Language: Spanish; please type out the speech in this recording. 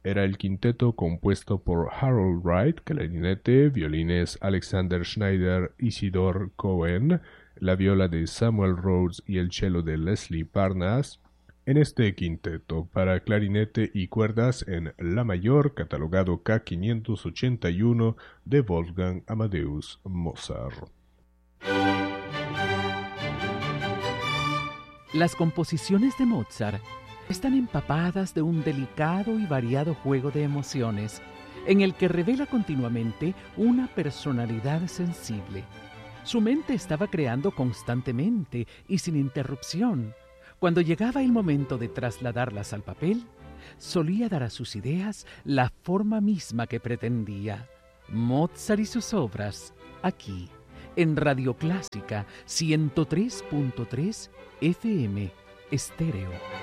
Era el quinteto compuesto por Harold Wright, clarinete, violines Alexander Schneider, Isidore Cohen, la viola de Samuel Rhodes y el cello de Leslie Parnas. En este quinteto para clarinete y cuerdas en la mayor, catalogado K581 de Wolfgang Amadeus Mozart. Las composiciones de Mozart están empapadas de un delicado y variado juego de emociones, en el que revela continuamente una personalidad sensible. Su mente estaba creando constantemente y sin interrupción. Cuando llegaba el momento de trasladarlas al papel, solía dar a sus ideas la forma misma que pretendía. Mozart y sus obras, aquí, en Radio Clásica 103.3 FM Estéreo.